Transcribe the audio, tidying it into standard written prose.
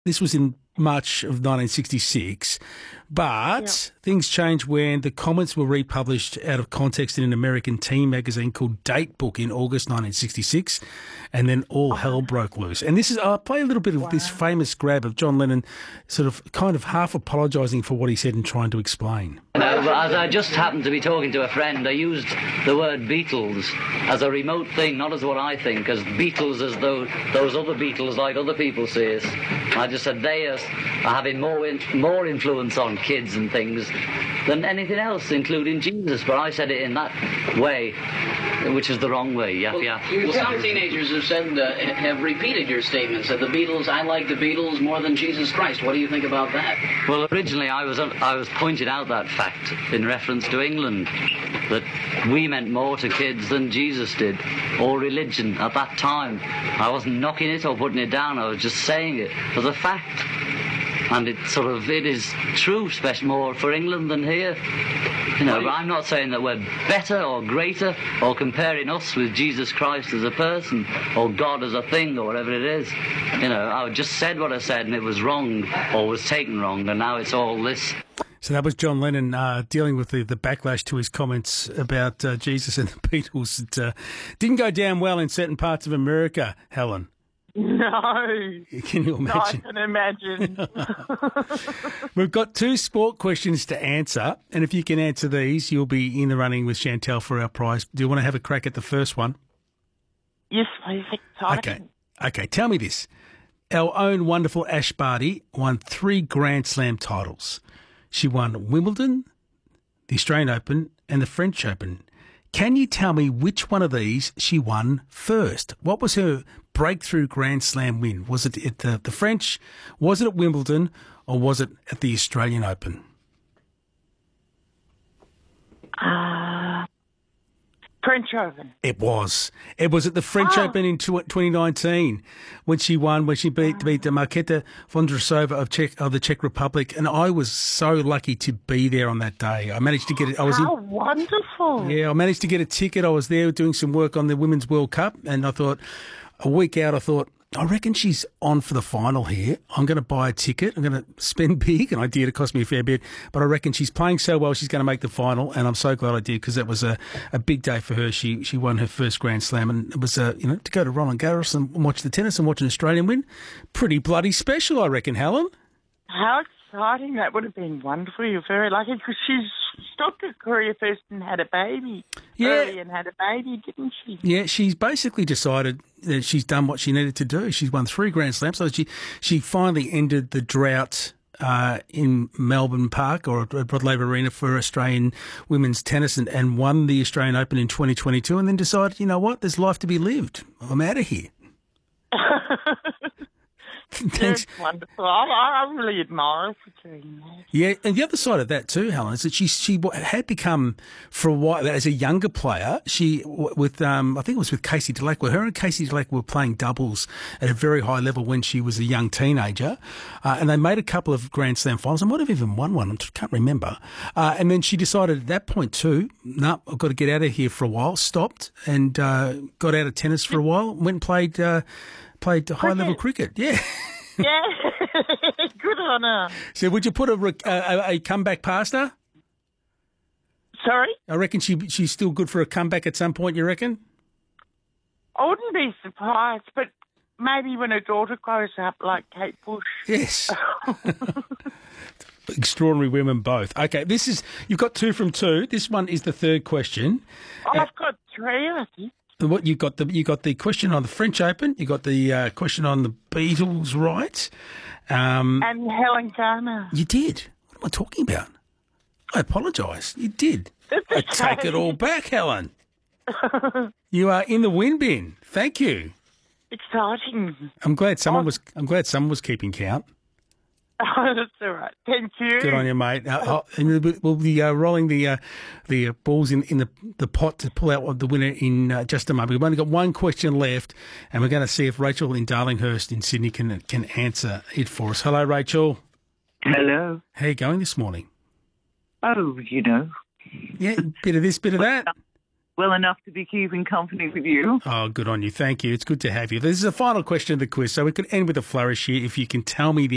This was in March of 1966, but things changed when the comments were republished out of context in an American teen magazine called Date Book in August 1966, and then all hell broke loose. And this is, I'll play a little bit of this famous grab of John Lennon sort of kind of half apologising for what he said and trying to explain. No, but as I just happened to be talking to a friend, I used the word Beatles as a remote thing, not as what I think, as Beatles as though those other Beatles like other people say it. I just said they are having more influence on kids and things than anything else, including Jesus. But I said it in that way, which is the wrong way. Well, some teenagers have said, have repeated your statements that the Beatles, I like the Beatles more than Jesus Christ. What do you think about that? Well, originally I was pointing out that fact in reference to England, that we meant more to kids than Jesus did, or religion at that time. I wasn't knocking it or putting it down, I was just saying it as a fact. And it is true, especially more for England than here. You know, but I'm not saying that we're better or greater or comparing us with Jesus Christ as a person or God as a thing or whatever it is. You know, I just said what I said and it was wrong or was taken wrong, and now it's all this. So that was John Lennon dealing with the backlash to his comments about Jesus and the Beatles. It didn't go down well in certain parts of America, Helen. No. Can you imagine? No, I can imagine. We've got 2 sport questions to answer, and if you can answer these, you'll be in the running with Chantel for our prize. Do you want to have a crack at the first one? Yes, please. Exciting. Okay. Tell me this. Our own wonderful Ash Barty won 3 Grand Slam titles. She won Wimbledon, the Australian Open, and the French Open. Can you tell me which one of these she won first? What was her breakthrough Grand Slam win? Was it at the French, was it at Wimbledon, or was it at the Australian Open? French Open. It was. It was at the French Open in 2019 when she won, when she beat Marketa Vondrousova of the Czech Republic, and I was so lucky to be there on that day. I managed to get it. How wonderful. Yeah, I managed to get a ticket. I was there doing some work on the Women's World Cup, and I thought, a week out, I reckon she's on for the final here. I'm going to buy a ticket. I'm going to spend big, and I did. It cost me a fair bit, but I reckon she's playing so well she's going to make the final, and I'm so glad I did because that was a big day for her. She won her first Grand Slam, and it was to go to Roland Garros and watch the tennis and watch an Australian win. Pretty bloody special, I reckon, Helen. How exciting. That would have been wonderful. You're very lucky because she's stopped her career first and had a baby. Early and had a baby, didn't she? Yeah, she's basically decided that she's done what she needed to do. She's won 3 Grand Slams, so she finally ended the drought in Melbourne Park or at Rod Laver Arena for Australian women's tennis and won the Australian Open in 2022 and then decided, you know what, there's life to be lived. I'm out of here. Thanks. That's wonderful. I really admire her for doing that. Yeah, and the other side of that too, Helen, is that she had become, for a while, as a younger player, I think it was with Casey Dellacqua. Her and Casey Dellacqua were playing doubles at a very high level when she was a young teenager, and they made a couple of Grand Slam finals. I might have even won one, I can't remember. And then she decided at that point too, no, I've got to get out of here for a while, stopped and got out of tennis for a while, went and played high-level cricket. Yeah. Yeah. Good on her. So would you put a comeback past her? Sorry? I reckon she's still good for a comeback at some point, you reckon? I wouldn't be surprised, but maybe when her daughter grows up like Kate Bush. Yes. Extraordinary women both. Okay, you've got 2 from 2. This one is the third question. I've got 3, I think. What you got the question on the French Open, you got the question on the Beatles, right? And Helen Garner. You did. What am I talking about? I apologise. You did. I take it all back, Helen. You are in the win bin. Thank you. Exciting. I'm glad someone was keeping count. Oh, that's all right. Thank you. Good on you, mate. We'll be rolling the balls in the pot to pull out the winner in just a moment. We've only got one question left, and we're going to see if Rachel in Darlinghurst in Sydney can answer it for us. Hello, Rachel. Hello. How are you going this morning? Oh, Yeah, bit of this, bit of that. Well enough to be keeping company with you. Oh, good on you. Thank you. It's good to have you. This is the final question of the quiz, so we could end with a flourish here if you can tell me the